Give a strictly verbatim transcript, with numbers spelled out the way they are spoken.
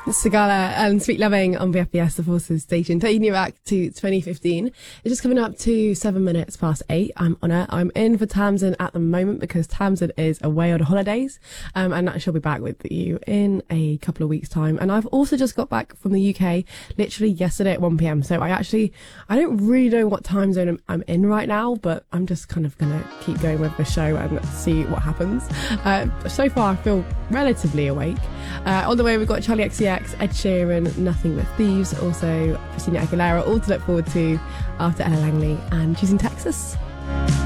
Sigala and Sweet Loving on B F B S, the Forces station, taking you back to twenty fifteen. It's just coming up to seven minutes past eight. I'm on it. I'm in for Tamsin at the moment because Tamsin is away on holidays, um, and she'll be back with you in a couple of weeks' time. And I've also just got back from the U K literally yesterday at one p.m. So I actually, I don't really know what time zone I'm, I'm in right now, but I'm just kind of going to keep going with the show and see what happens. Uh, so far, I feel relatively awake. Uh, on the way, we've got Charlie X C X, Ed Sheeran, Nothing But Thieves, also Christina Aguilera, all to look forward to after Ella Langley and Choosing Texas.